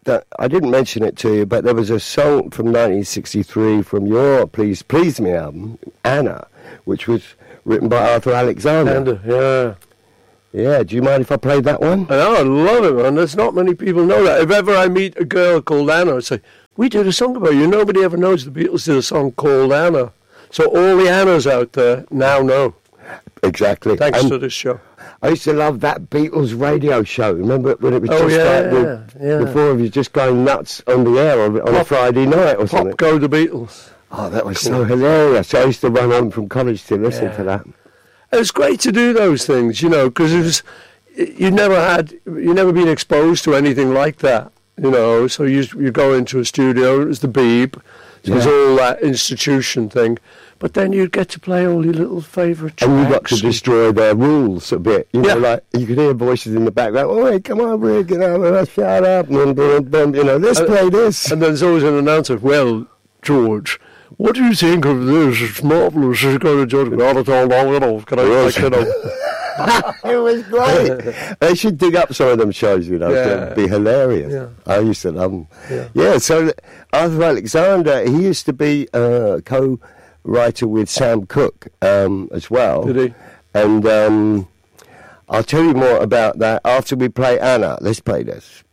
I didn't mention it to you, but there was a song from 1963 from your Please Please Me album, Anna, which was written by Arthur Alexander. Yeah. Yeah, do you mind if I played that one? I love it, man. There's not many people know that. If ever I meet a girl called Anna, I say, we did a song about you. Nobody ever knows the Beatles did a song called Anna. So all the Annas out there now know. Exactly. Thanks to this show. I used to love that Beatles radio show. Remember when it was yeah. before it was just going nuts on the air on a Friday night or something? Pop Go the Beatles. Oh, that was so hilarious. I used to run home from college to listen to that. It was great to do those things, you know, because you'd never been exposed to anything like that, you know. So you go into a studio, it was the Beeb, so there's all that institution thing, but then you'd get to play all your little favourite tracks. And you got to destroy their rules a bit, you know, like you could hear voices in the background. Oh, hey, come on, Rick, you know, shut up, you know, let's play this. And there's always an announcer. Well, George, what do you think of this? It's marvellous. It's going to George. It was great. They should dig up some of them shows, you know. It'd be hilarious. Yeah. I used to love them. Yeah, so Arthur Alexander, he used to be co-writer with Sam Cooke as well. Did he? And I'll tell you more about that after we play Anna. Let's play this.